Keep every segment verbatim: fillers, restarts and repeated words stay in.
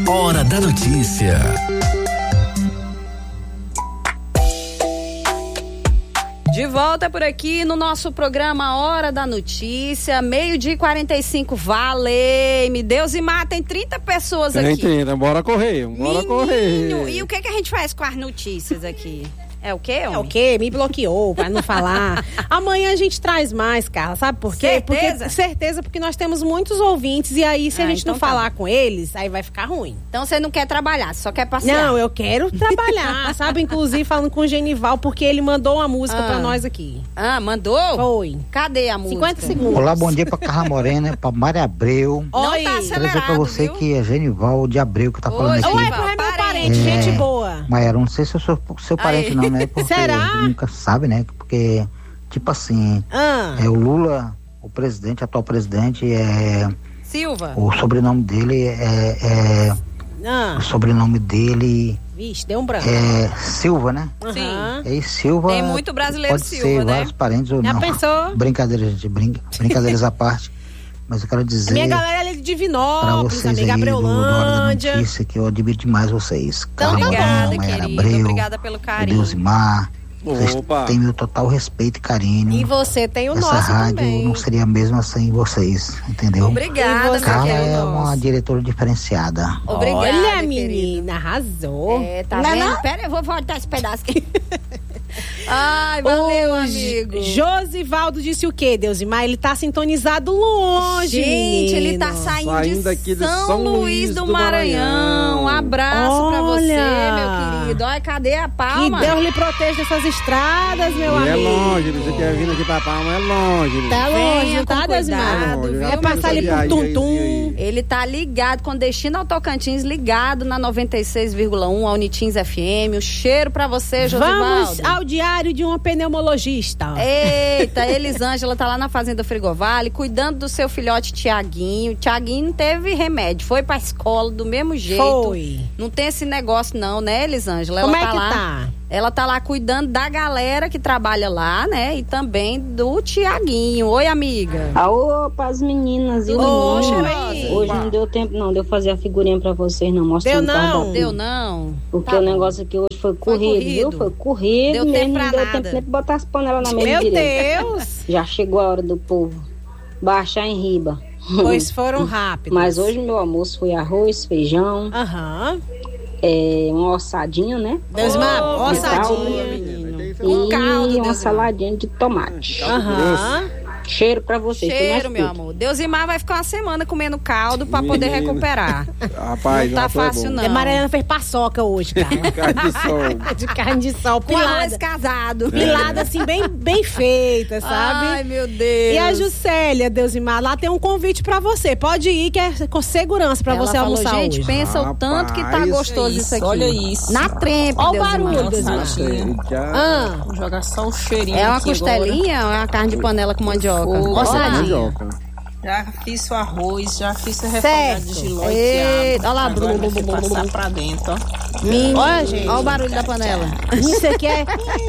Hora da notícia. De volta por aqui no nosso programa Hora da Notícia, meio-dia e quarenta e cinco, valei-me, Deus e Mar, tem trinta pessoas tem, aqui. Tem, tem, bora correr, bora Menino, correr. E o que que a gente faz com as notícias aqui? É o quê, homem? É o quê? Me bloqueou pra não falar. Amanhã a gente traz mais, Carla, sabe por quê? Certeza? Porque, certeza, porque nós temos muitos ouvintes e aí se Ah, a gente então não tá falar bom. com eles, aí vai ficar ruim. Então você não quer trabalhar, só quer passear. Não, eu quero trabalhar, sabe? Inclusive falando com o Genival, porque ele mandou uma música Ah. pra nós aqui. Ah, mandou? Foi. Cadê a música? cinquenta segundos. Olá, bom dia pra Carla Morena, pra Maria Abreu. Não Oi. tá Quero dizer acelerado, pra você viu? que é Genival de Abreu que tá Oi, falando aqui. Ué, Genival, é meu parente. parente, É. gente boa. Mas eu não sei se eu sou seu parente Aí. não, né? Porque Será? nunca sabe, né? Porque, tipo assim, Ah. é o Lula, o presidente, atual presidente, é, Silva. o sobrenome dele é, é Ah. o sobrenome dele Vixe, deu um branco. é Silva, né? Aham. E aí Silva Tem muito brasileiro pode Silva, ser né? vários parentes ou Já não. pensou? Brincadeira, gente, brinca, brincadeiras à parte. Mas eu quero dizer A minha galera ali de pra Divinópolis, vocês amiga aí do, do Hora da Abreulândia. Notícia que eu admiro demais vocês. Então, Carla obrigada, Morena, Mayara querido. Abreu, Obrigada pelo carinho. Deus e Mar. Vocês Opa. têm meu total respeito e carinho. E você tem o Essa nosso rádio também. não seria a mesma sem vocês, entendeu? Obrigada, E meu você Carla querido. é uma diretora diferenciada. Obrigada, Olha, querido. menina, arrasou. É, tá Não é vendo? não? Pera, eu vou voltar esse pedaço aqui. Ai, valeu, O amigo. Josivaldo disse o quê, Deusimar? Ele tá sintonizado longe, Gente, ele tá menino. saindo, Saindo de daqui de São, São Luís Luís do, do Maranhão. Um Maranhão. abraço pra você, Olha. meu querido. Olha, cadê a Que palma? Deus lhe proteja essas estradas, meu E é amigo. longe, você quer vir aqui pra Palma, é longe. Tá longe, Venha não tá, com Deusimar? cuidado, Longe, viu, já É meu passar ali querido? por Tum-Tum. Aí, aí, aí. Ele tá ligado com destino ao Tocantins, ligado na noventa e seis vírgula um, a Unitins F M. Um cheiro pra você, Josivaldo. Vamos ao diário de uma pneumologista. Eita, Elisângela tá lá na Fazenda Frigovale, cuidando do seu filhote Tiaguinho. Tiaguinho não teve remédio, foi pra escola do mesmo jeito. Foi. Não tem esse negócio não, né, Elisângela? Como Ela é tá que lá, tá? Ela tá lá cuidando da galera que trabalha lá, né? E também do Tiaguinho. Oi, amiga. Alô, pras meninas e Tudo o bom, menino. cheirosa? Hoje não deu tempo não de eu fazer a figurinha pra vocês não, mostrando Deu não? cada um. Deu não? Porque Tá o bom. negócio aqui hoje foi corrido, corrido. viu? Foi corrido Deu mesmo, tempo pra não deu nada. tempo nem pra botar as panelas na mesa Meu direito. Deus. Já chegou a hora do povo baixar em riba. Pois foram rápidos. Mas hoje meu almoço foi arroz, feijão, Aham. é, uma ossadinha, né? Deusimar, Ô, ossadinha. menino. Com E caldo, uma Deus saladinha de tomate. Aham. Cheiro pra vocês. tem mais Cheiro, meu tudo. amor. Deusimar vai ficar uma semana comendo caldo pra poder Menina. recuperar. Rapaz, Não tá já foi fácil, bom. não. A Mariana fez paçoca hoje, cara. Carne de sol. De carne de sol, Com arroz pilada. casado. Pilada assim, bem, bem feita, sabe? Ai, meu Deus. E a Juscelia, Deusimar, lá tem um convite pra você. Pode ir, que é com segurança pra Ela você falou, almoçar gente, hoje. pensa o tanto que tá Rapaz, gostoso isso aqui. olha isso. Na trempe, Ó o Deusimar. barulho, Deusimar. Já. Ah, Vou jogar só o cheirinho É uma aqui costelinha ou é uma carne de panela com mandioca? Fogo. Ossadinha. Mandioca. Já fiz o arroz, já fiz o refogado Certo. de giló e Eita, quiabo. olha lá, Agora blu, vai blu, blu, passar blu. pra dentro, ó. Menino, Olha, gente. Olha o barulho da panela. isso aqui é...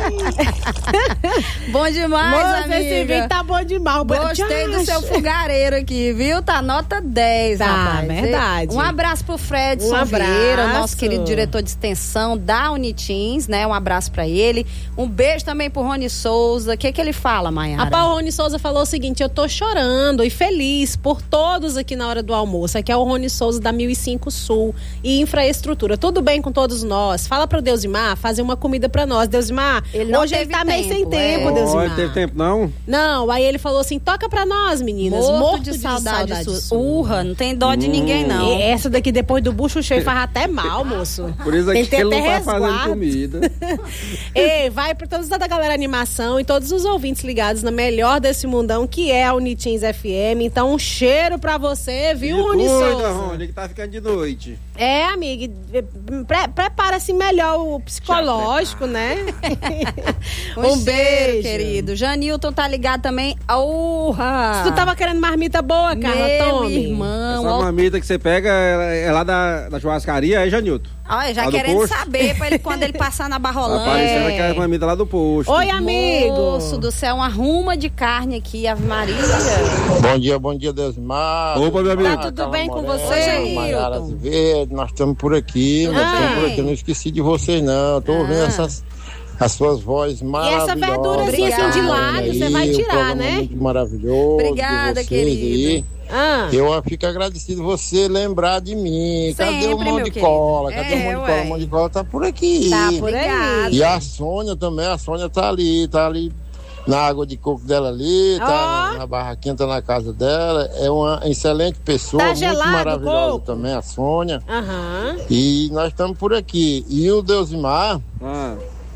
Bom demais, Moça, esse amiga. vídeo tá bom demais. Gostei do seu fogareiro aqui, viu? Tá nota dez, Tá, rapaz. verdade. Um abraço pro Fredson Um Vieira, abraço. nosso querido diretor de extensão da Unitins, né? Um abraço pra ele. Um beijo também pro Rony Souza. O que que ele fala, Maiara? A Paulo Rony Souza falou o seguinte: eu tô chorando e feliz por todos aqui na hora do almoço. Aqui é o Rony Souza da mil e cinco Sul e Infraestrutura. Tudo bem com todos nós? Fala pro Deusimar fazer uma comida pra nós. Deusimar, Ele não hoje ele teve tá meio sem tempo, tempo, é. Deusimar. Olha, teve tempo não? Não, aí ele falou assim: toca pra nós, meninas. Morto, Morto, de, de, saudade, saudade sua. Urra, não tem dó de ninguém, não. E essa daqui depois do bucho cheio faz até mal, moço. Por isso Tem aqui que ter ele não até tá fazendo resguardo. comida. Ei, vai pra toda a galera animação e todos os ouvintes ligados na melhor desse mundão, que é a Unitins F M. Então, um cheiro pra você, viu, Rony Cuida, Souza? Rony, que tá ficando de noite. É, amiga, pre prepara-se melhor o psicológico, né? Um, beijo, querido. Janilton tá ligado também. Urra! Tu tava querendo marmita boa, Carla? Meu Tome. irmão. Essa ó, marmita que você pega é é lá da, da churrascaria, é Janilton. Olha, já Lá do querendo posto. saber pra ele, quando ele passar na Barrolândia. Aparecendo aquela marmita lá do posto. Oi, amigo. Moço do céu, uma ruma de carne aqui, Ave Maria. Bom dia, bom dia, Deusmar. Opa, meu amigo. Tá tudo bem com você, Maiara Hilton? Azevedo, nós estamos por aqui, nós Ai. estamos por aqui. Eu não esqueci de vocês, não. Estou ouvindo Ah. essas, as suas vozes E maravilhosas. essa verdurazinha assim de lado, Aí, você vai o tirar, programa né? Muito maravilhoso. Obrigada, de vocês querido. aí. Ah. Eu fico agradecido você lembrar de mim. Cadê Sempre, o mão meu de querido. cola? Cadê É, o mão de ué. cola? O mão de cola tá por aqui. Tá por Obrigada. aí. E a Sônia também, a Sônia tá ali, tá ali na água de coco dela ali, tá Ó. na, na barraquinha, tá na casa dela. É uma excelente pessoa, Tá muito gelado o maravilhosa coco? também, a Sônia. Aham. E nós estamos por aqui. E o Deusimar Ah,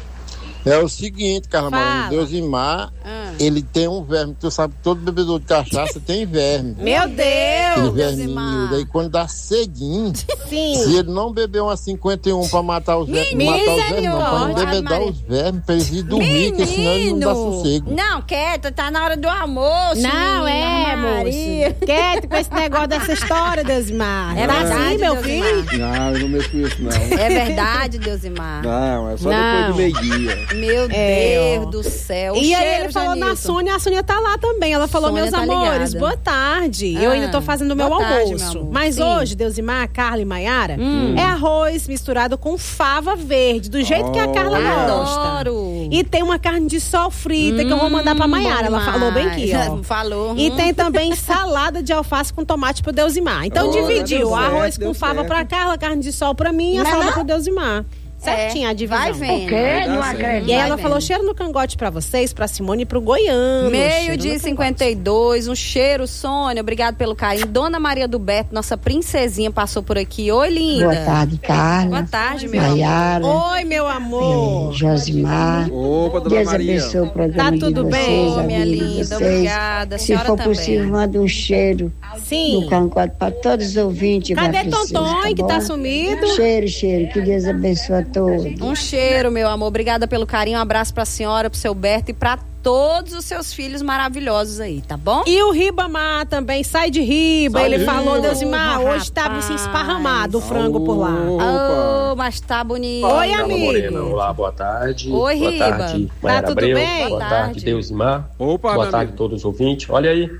é o seguinte, Carla Fala. Maria, o Deusimar, Ah. ele tem um verme, tu sabe que todo bebedor de cachaça tem verme. Meu Aquele Deus. verminho, Deusimar. daí quando dá cedinho, Sim. se ele não beber umas cinquenta e um pra matar os vermes, matar os vermes, não, pra não Misericórdia, bebedar Maria. os vermes, pra eles ir dormir, porque senão ele não dá sossego. Não, quieto, tá na hora do almoço. Não, menina, é, Maria. moço. Quieto com esse negócio dessa história, Deusimar. É tá verdade, assim, meu Deusimar. filho? não, eu não mexo com isso, não. É verdade, Deusimar. Não, é só Não. depois do meio-dia. Meu É, Deus ó. do céu. E aí Cheiro, ele falou na Janilton. Sônia, a Sônia tá lá também. Ela falou, Sônia meus tá amores, ligada. boa tarde. Eu Ah, ainda tô fazendo o meu boa tarde, almoço. meu amor. Mas Sim. hoje, Deusimar, Carla e Maiara, Hum. é arroz misturado com fava verde, do jeito que a Carla Olha. gosta. Adoro. E tem uma carne de sol frita que eu vou mandar pra Maiara. Ela falou bem aqui, ó. Falou. E hum. tem também salada de alface com tomate pro Deusimar. Então Olha, dividiu deu arroz certo, com deu fava certo. pra Carla, carne de sol pra mim e a Não, salada não. pro Deusimar. Certinho a divisão. Vai vendo. Vai Não dar certo. acredito. E aí Vai ela vendo. falou cheiro no cangote pra vocês, pra Simone e pro Goiano. Meio Cheiro dia no e cinquenta e dois, um cheiro, Sônia, obrigado pelo carinho. Dona Maria do Beto, nossa princesinha, passou por aqui. Oi, linda. Boa tarde, Carla. Boa tarde, meu amor. Maiara, Oi, meu amor. eh, Josimar. Opa, dona Deus Maria. abençoe o programa Tá de tudo vocês, bem? a Ô, minha vida de linda, vocês. obrigada. A Se senhora for também. possível, manda um cheiro Sim. no cangote para todos os ouvintes. da Cadê Princesa, Tonton, que bom? tá sumido? Cheiro, cheiro. Que Deus abençoe a todos. Um cheiro, meu amor. Obrigada pelo carinho. Um abraço pra senhora, pro seu Berto e pra todos os seus filhos maravilhosos aí, tá bom? E o Ribamar também, sai de Riba. Sai ele de falou, Riba. Deusimar, Porra, hoje tá assim, rapaz. esparramado o frango por lá. Opa. Oh, mas tá bonito. Oi, Carla amigo. Morena, olá, boa tarde. Oi, boa Riba. tarde, Tá Maiara tudo Abreu. bem? Boa Boa tarde, tarde. Deusimar. Opa, Boa meu tarde amigo. a todos os ouvintes. Olha aí,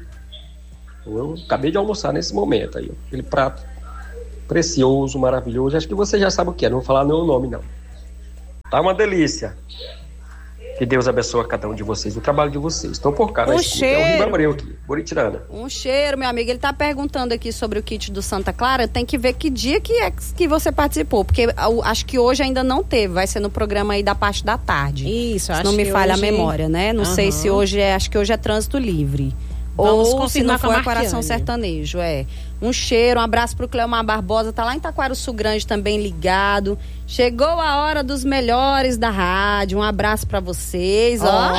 eu acabei de almoçar nesse momento aí, ó. Aquele prato precioso, maravilhoso. Acho que você já sabe o que é, não vou falar meu nome não. Tá uma delícia. Que Deus abençoe cada um de vocês, o trabalho de vocês. Estou por cá, Um né? É o Riba Abreu aqui, Buritirana. Um cheiro, meu amigo. Ele tá perguntando aqui sobre o kit do Santa Clara. Tem que ver que dia que é que você participou. Porque eu acho que hoje ainda não teve. Vai ser no programa aí da parte da tarde. Isso, Se acho não me que falha hoje- a memória, né? Não sei Aham. se hoje é... Acho que hoje é trânsito livre. Vamos Ou se confirmar não com a for é Marquiane. Coração Sertanejo, é. Um cheiro, um abraço pro Cleomar Barbosa, tá lá em Taquaruçu Grande também ligado. Chegou a hora dos melhores da rádio, um abraço pra vocês, ó.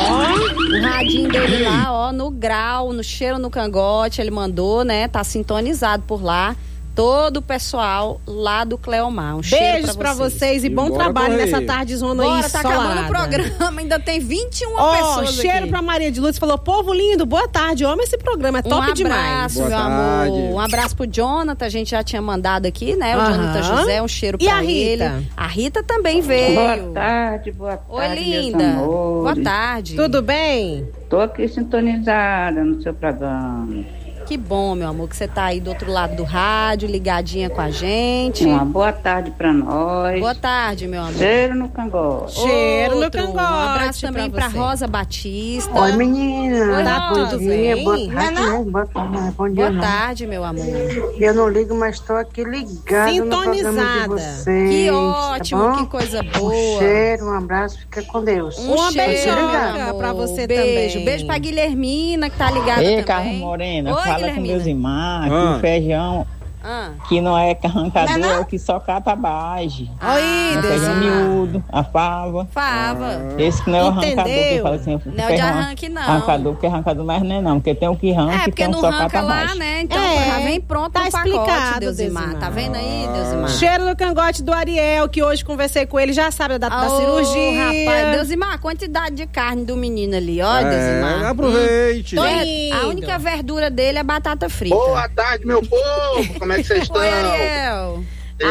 O radinho dele lá, ó, no grau, no cheiro no cangote, ele mandou, né, tá sintonizado por lá. Todo o pessoal lá do Cleomar, um cheiro Beijos pra pra vocês. vocês e bom E bora trabalho correr. nessa tarde zona aí Bora, tá acabando o ensolarada. programa, ainda tem vinte e uma Ó, pessoas cheiro aqui. pra Maria de Lourdes, falou, povo lindo, boa tarde, amo esse programa, é top um demais. abraço, Boa meu tarde. amor. Um abraço pro Jonathan, a gente já tinha mandado aqui, né? O Aham. Jonathan José, um cheiro E pra a Rita? ele. A Rita também veio. Boa tarde, boa Oi, tarde, meus linda. amores. Boa tarde. Tudo bem? Tô aqui sintonizada no seu programa. Que bom, meu amor, que você tá aí do outro lado do rádio, ligadinha com a gente. Uma boa tarde pra nós. Boa tarde, meu amor. Cheiro no cangote. Cheiro no Outro. cangote Um abraço também pra pra, você. Rosa Batista. Oi, menina. Oi, Tá Rosa. tudo dia, bem? boa tarde, né? Boa tarde, não responde Boa não. tarde, meu amor. Eu não ligo, mas estou aqui ligada no programa de Sintonizada. vocês. Que tá ótimo, bom? que coisa Um boa. cheiro, um abraço, fica com Deus. Uma cheiro, beijoca meu amor. pra você Beijo. também. Beijo pra Guilhermina, que tá ligada Ei, também. Carla Morena, Oi, fala com Guilhermina. Deusimar que Ah. o feijão Ah. que não é arrancador, Não é não? é o que só cata a base. Aí, O feijão Deusimar. miúdo, a fava. Fava. Esse que não é o arrancador, que Entendeu? eu falo assim, Não é o de feijão arranque, não. Arrancador, porque arrancador mais não é não, porque tem o que arranca É, e porque tem um não só arranca cata lá, baixo. né? Então É, já vem pronto tá o pacote, explicado, Deusimar. Deusimar. Tá vendo aí, Deusimar? Cheiro no cangote do Ariel, que hoje conversei com ele, já sabe a data da Ô, cirurgia. rapaz, Deusimar, a quantidade de carne do menino ali, ó, É, Deusimar. aproveite. Tô É, indo. a única verdura dele é batata frita. Boa tarde, meu povo! Como é que vocês estão? Oi, Ariel. Esse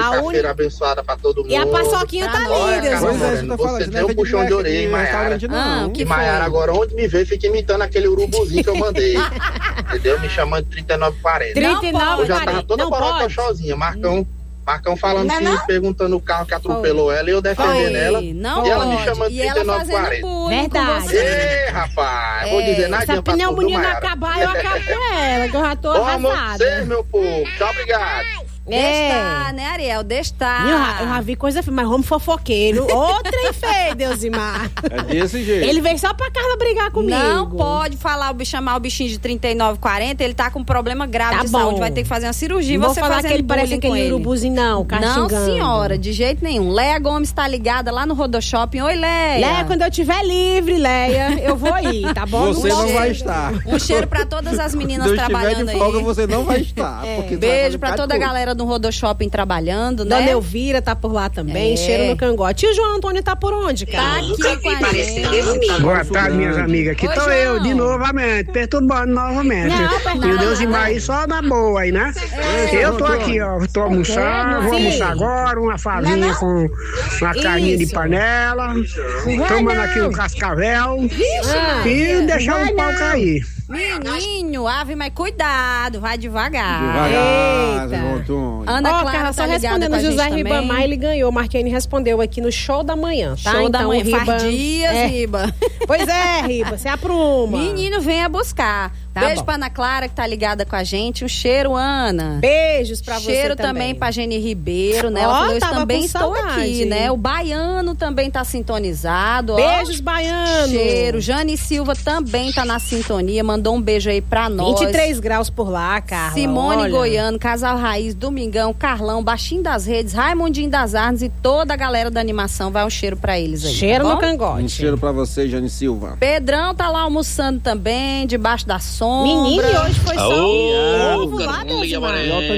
Quarta-feira abençoada pra todo mundo. E a paçoquinha tá ali, Deus. Pois é, você deu um puxão de orelha, hein, Maiara? Ah, e Maiara agora, onde me vê, fica imitando aquele urubuzinho que eu mandei. Entendeu? Me chamando de trinta e nove quarenta. trinta e nove Eu já tava toda borocochosinha. Marcão, Marcão falando não, que, não? perguntando o carro que atropelou Foi. ela e eu defendendo ela. Não e ela pode. me chamando de trinta e nove quarenta. Verdade. Ei, rapaz, é. vou dizer nada. Se a pneumonia não acabar, eu acabo com ela, que eu já tô arrasada. Você, meu povo. Tchau, obrigado. Destar, é. né, Ariel? Destar. Eu já, eu já vi coisa feia, mas vamos fofoqueiro. Outra e feio, Deusimar. É desse jeito. Ele veio só pra Carla brigar comigo. Não pode falar, chamar o bichinho de trinta e nove quarenta, ele tá com um problema grave tá de bom. saúde, vai ter que fazer uma cirurgia. Não você vou falar que ele parece aquele urubuzinho, não, Não, senhora, de jeito nenhum. Leia Gomes tá ligada lá no Rodoshopping. Oi, Leia. Leia, quando eu tiver livre, Leia, eu vou ir, tá bom? Você não vai estar. Um cheiro pra todas as meninas Se trabalhando de folga, aí. você não vai estar. É. Beijo pra toda a galera do Rodoshopping trabalhando, né? Dona Elvira tá por lá também, é. cheiro no cangote. E o João Antônio tá por onde, cara? Tá aqui com a gente. Boa tarde, minhas amigas. Aqui tô eu, de novamente, perturbando novamente. Não, e o Deus aí só na boa aí, né? É. Eu tô aqui, ó, tô almoçando, vou almoçar agora, uma favinha com uma carninha de panela, tomando aqui um cascavel ah, e deixar um pau cair. Menino, ave, mas cuidado, vai devagar. Devagar, Eita. Ana Ó, Clara cara, tá só respondendo o José Ribamar, ele ganhou. Marquene respondeu aqui no show da manhã, tá? Show então, da manhã, Riba, faz dias, é. Riba. Pois é, Riba, se apruma. Menino, venha buscar. Tá Beijo bom. pra Ana Clara, que tá ligada com a gente. Um cheiro, Ana. Beijos pra você Cheiro também. também pra Geni Ribeiro, né? Ela Ó, falou, eu também estou saudade. aqui, né? O Baiano também tá sintonizado. Beijos, ó. Baiano. Cheiro. Jane Silva também tá na sintonia. Mandou um beijo aí pra nós. vinte e três graus por lá, Carla. Simone olha. Goiano, Casal Raiz, Domingão, Carlão, Baixinho das Redes, Raimundinho das Artes e toda a galera da animação. Vai um cheiro pra eles aí. Cheiro tá no cangote. Um cheiro pra você, Jane Silva. Pedrão tá lá almoçando também, debaixo da sombra. Menino, hoje foi só um ovo lá, Deusimar.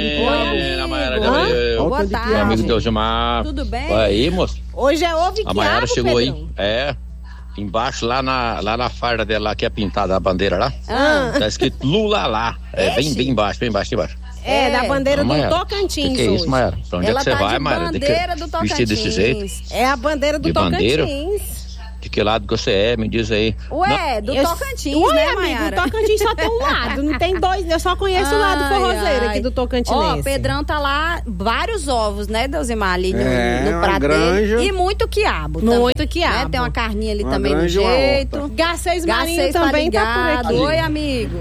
Boa tarde. Meu amigo Deusimar. Tudo bem? Olha aí, moço. Hoje é ovo e A Maiara quiabo, chegou Pedrão. aí. É. Embaixo, lá na, lá na farda dela, lá, que é pintada a bandeira lá. Ah. Tá escrito Lula lá. É, bem, bem embaixo, bem embaixo, bem embaixo. É, É. da bandeira Ô, do Maiara, Tocantins que que é isso, hoje. Maiara? Pra onde Ela é que você tá vai, de Maiara? bandeira do Tocantins. Vestir desse jeito? É a bandeira do De bandeira? Tocantins. De que lado que você é? Me diz aí. Ué, Não. do Eu- Tocantins, Ué, né, amigo, Maiara? o Tocantins só tem um lado, não tem dois. Eu só conheço o lado Ai, forrozeiro ai. aqui do Tocantinense. Ó, Pedrão tá lá, vários ovos, né, Deusimar, ali no, É, no uma prato granja. dele. E muito quiabo. também, Muito quiabo. né? Tem uma carninha ali Uma também no granja e uma jeito. Garcês Marinho Garcês também tá ligado. por aqui. Oi, amigo.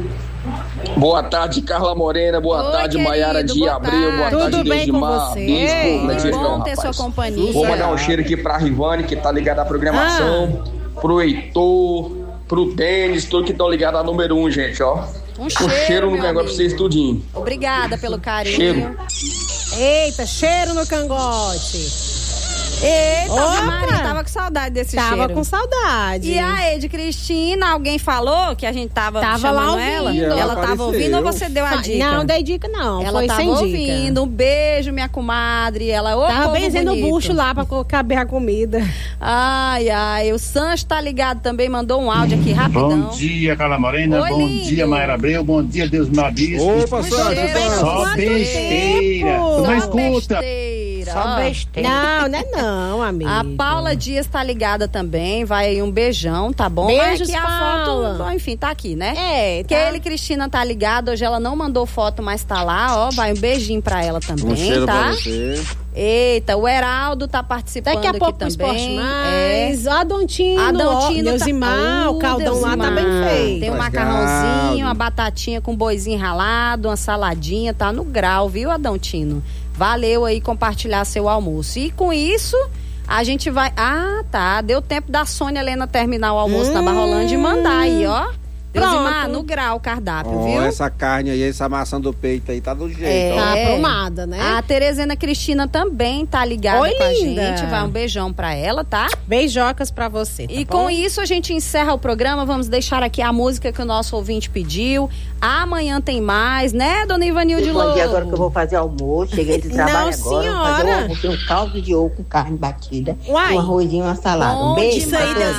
Boa tarde, Carla Morena. Boa Oi, tarde, querido, Maiara de boa Abreu. Boa tarde. tarde, Tudo bem com Deusimar. você? Bispo, Ei, como é que vocês bom estão, ter rapaz? sua companhia. Vou mandar um cheiro aqui pra Rivane, que tá ligada à programação. Pro Heitor, pro Denis, todos que estão ligados à número um, gente, ó. Um Um cheiro, cheiro no meu negócio pra amigo. vocês tudinho. Obrigada pelo carinho. Cheiro. Eita, cheiro no cangote. Eita, Opa! Maria, tava com saudade desse Tava cheiro. com saudade. E a Ed Cristina, alguém falou que a gente tava, Tava chamando lá ela? ouvindo. Ela, Ela tava apareceu. ouvindo ou você deu a Fa- dica? Não, dei dica não. Ela foi tava sem ouvindo. dica. Um beijo, minha comadre. Ela, ô, Tava povo benzendo o bonito. bucho lá pra co- caber a comida. Ai, ai. O Sancho tá ligado também, mandou um áudio aqui rapidão. Bom dia, Carla Morena. Oi, bom lindo. dia, Maiara Abreu. Bom dia, Deus me abispe. Opa, Sancho, cheiro, hein? Só Quanto besteira. tempo? Tu não Só escuta. besteira. Só ó. besteira. Não, não é não, amigo. A Paula Dias tá ligada também, vai aí um beijão, tá bom? Beijos, Mas aqui a Paula. foto, bom, enfim, tá aqui, né? É, tá. Kelly Cristina tá ligada, hoje ela não mandou foto, mas tá lá, ó, vai um beijinho pra ela também, Um cheiro tá? pra você. Eita, o Heraldo tá participando Daqui a pouco aqui o também. Esporte Mais. Adontino, Adontino ó, tá- Deusimar, Uh, o caldão lá tá bem Deusimar. feito. Tem um Faz macarrãozinho, gado. uma batatinha com boizinho ralado, uma saladinha, tá no grau, viu, Adontino? Valeu aí compartilhar seu almoço. E com isso, a gente vai... Ah, tá, deu tempo da Sônia Helena terminar o almoço Hum. na Barrolândia e mandar aí, ó. Deusimar, Pronto. no grau o cardápio, Ó, viu? essa carne aí, essa maçã do peito aí tá do jeito, É. ó. Tá aprumada, né? A Teresina Cristina também tá ligada Oi, com a linda. gente. Vai um beijão pra ela, tá? Beijocas pra você, tá E bom? com isso a gente encerra o programa. Vamos deixar aqui a música que o nosso ouvinte pediu. Amanhã tem mais, né, dona Ivanilde Bom Lobo? dia, agora que eu vou fazer almoço. Cheguei de trabalho Não, agora. Vou fazer senhora. um almoço, um caldo de ovo com carne batida. Uai. Um arrozinho e uma salada. Um Bom beijo Isso pra aí, todos. Deusimar.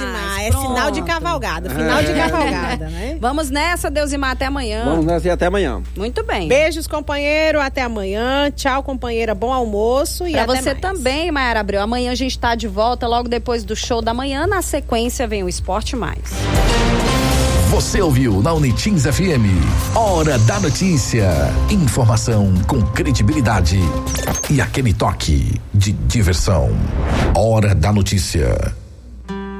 É sinal de cavalgada, final É. de cavalgada, né? Vamos nessa, Deusimar, até amanhã. Vamos nessa e até amanhã. Muito bem. Beijos, companheiro, até amanhã. Tchau, companheira, bom almoço e pra até você mais. também, Mayara Abreu. Amanhã a gente tá de volta, logo depois do show da manhã. Na sequência vem o Esporte Mais. Você ouviu na Unitins F M. Hora da Notícia. Informação com credibilidade e aquele toque de diversão. Hora da Notícia.